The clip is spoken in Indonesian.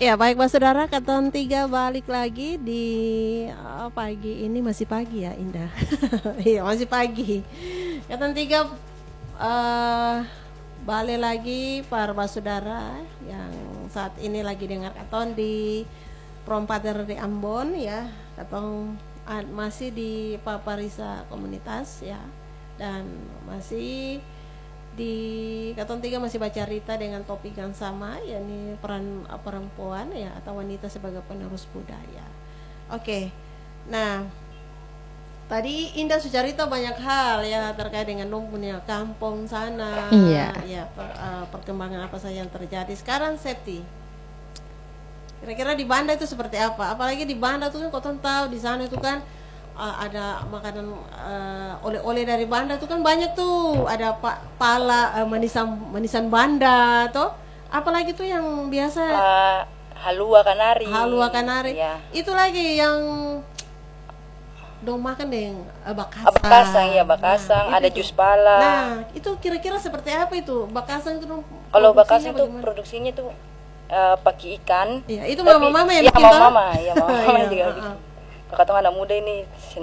Ya baik Mas Saudara, Katon Tiga balik lagi di pagi ini, masih pagi ya Indah. Iya masih pagi. Katon Tiga eh, balik lagi para Mas Saudara yang saat ini lagi dengar Katon di Prompater di Ambon ya. Katon masih di Paparisa komunitas ya, dan masih di Katon Tiga masih baca Rita dengan topik yang sama, yakni peran perempuan ya atau wanita sebagai penerus budaya. Oke, nah tadi Indah sudah cerita banyak hal ya terkait dengan punya kampung sana, Iya. ya perkembangan apa saja yang terjadi. Sekarang Septi, kira-kira di Banda itu seperti apa? Apalagi di Banda tuh kan kau tahu di sana itu kan ada makanan oleh-oleh dari Banda tuh kan banyak tuh, ada pala manisan Banda toh, apalagi tuh yang biasa Halua Kanari. halua kanari Ya. itu lagi yang dong makan deh, bakasang. Bakasang ya, bakasang, Nah, ada itu jus tuh. pala. Nah itu kira-kira seperti apa itu bakasang itu dong? Kalau Produksinya bakasang tuh bagaimana? produksinya tuh pakai ikan. Iya, itu Tapi- mama-mama yang iya, bikin toh? mama-mama, ya mama-mama Iya, yang juga bikin. Kakak tuh anak muda ini